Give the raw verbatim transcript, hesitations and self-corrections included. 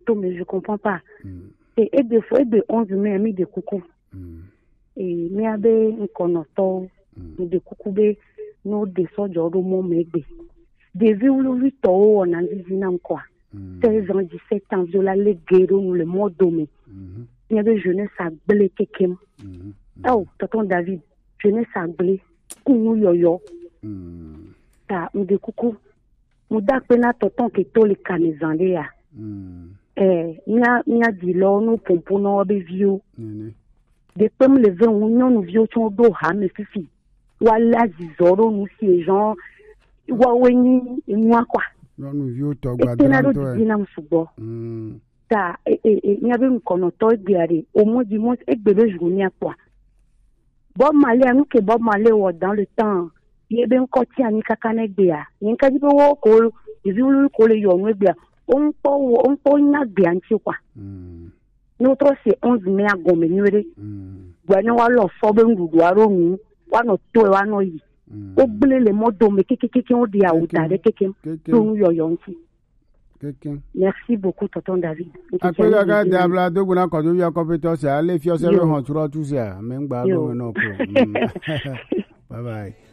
tôt, mais je comprends pas. Mm. Et, et des fois, et de onze mai, mis de coucou. Mm. Et, mais abe, un connotant, mm. de coucou, be, no, de so, jodo, mon, megbe. Des vies où l'on vit, on a dit, quoi. seize ans, dix-sept ans, viola, les guerres, le mot domé. Il y a des jeunesse à blé, quelqu'un. Oh, tonton David, jeunesse à blé, kounou yo-yo. Ta, on de coucou. On da pena tonton qui to le canezande ya. Eh, nya, nya di lo, nous pompons, nous abe vieux. Des pommes les vins, on nous vieux, on do ha, mais fifi. Wala zizoro, nous si gens, waweni, et moi quoi. Non, vieux, toi, et tenaro di dina msubo. Ta, et, et, et, n'y avait un connotant de au moins du moins, et bébé journée quoi. Bob Marley, nous que Bob Marley, dans le temps, il y avait un côté à Nikakane Bea. Il y a un cas de beau, il y a un cas de yon, on peut, on peut, on a bien, tu quoi. Notre c'est onze mai à Gombe, nous, voilà, on l'a fait, on doit, on, on a tout, on a eu. Oubliez les mots d'homme, quelqu'un on dit à Outa, quelqu'un, tout, yon, yon, merci beaucoup, tonton David. Après, la garde d'Abla, de Bouna, quand il y a compétence, allez, fier, c'est le rentrant, tout ça. Même, bah, non, non, bye bye.